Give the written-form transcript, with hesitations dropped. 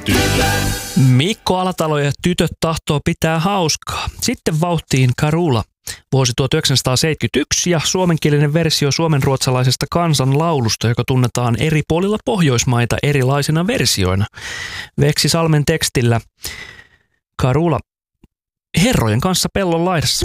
Mikko Alatalo ja tytöt tahtoo pitää hauskaa. Sitten vauhtiin Karula. Vuosi 1971 ja suomenkielinen versio suomenruotsalaisesta kansanlaulusta, joka tunnetaan eri puolilla Pohjoismaita erilaisina versioina. Veksi Salmen tekstillä Karula herrojen kanssa pellon laidassa.